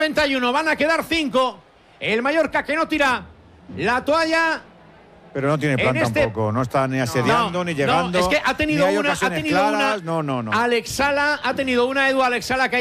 91, van a quedar 5. El Mallorca que no tira la toalla. Pero no tiene plan tampoco, no está ni asediando ni llegando. No, es que ha tenido una, No. Alex Sala, ha tenido una, Edu Alex Sala que